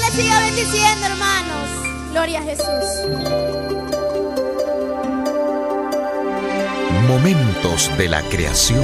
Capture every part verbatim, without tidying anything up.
le siga bendiciendo, hermanos. Gloria a Jesús. Momentos de la creación.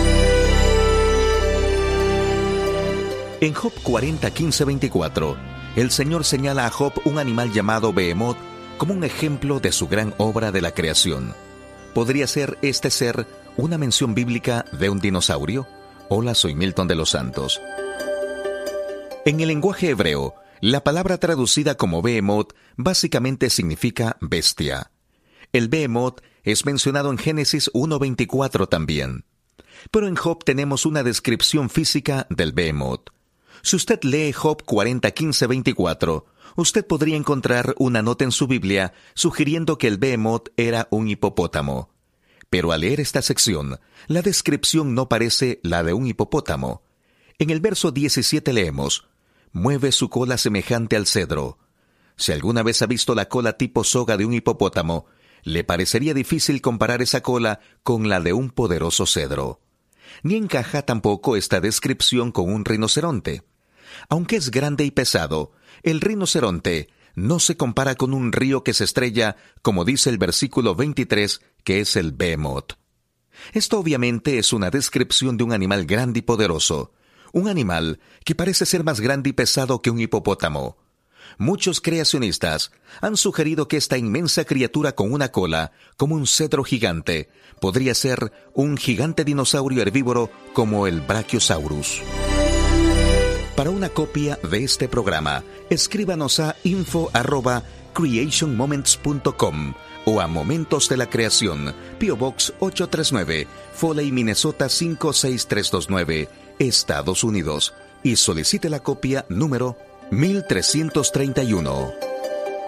En Job cuarenta, quince, veinticuatro, el Señor señala a Job un animal llamado Behemoth como un ejemplo de su gran obra de la creación. ¿Podría ser este ser una mención bíblica de un dinosaurio? Hola, soy Milton de los Santos. En el lenguaje hebreo, la palabra traducida como Behemoth básicamente significa bestia. El Behemoth es mencionado en Génesis uno veinticuatro también. Pero en Job tenemos una descripción física del Behemoth. Si usted lee Job cuarenta, quince, veinticuatro, usted podría encontrar una nota en su Biblia sugiriendo que el Behemoth era un hipopótamo. Pero al leer esta sección, la descripción no parece la de un hipopótamo. En el verso diecisiete leemos: mueve su cola semejante al cedro. Si alguna vez ha visto la cola tipo soga de un hipopótamo, le parecería difícil comparar esa cola con la de un poderoso cedro. Ni encaja tampoco esta descripción con un rinoceronte. Aunque es grande y pesado, el rinoceronte no se compara con un río que se estrella, como dice el versículo veintitrés, que es el Behemoth. Esto obviamente es una descripción de un animal grande y poderoso, un animal que parece ser más grande y pesado que un hipopótamo. Muchos creacionistas han sugerido que esta inmensa criatura con una cola, como un cedro gigante, podría ser un gigante dinosaurio herbívoro como el Brachiosaurus. Para una copia de este programa, escríbanos a info arroba creation moments punto com o a Momentos de la Creación, P O Box ocho tres nueve, Foley, Minnesota cinco seis tres dos nueve, Estados Unidos, y solicite la copia número mil trescientos treinta y uno.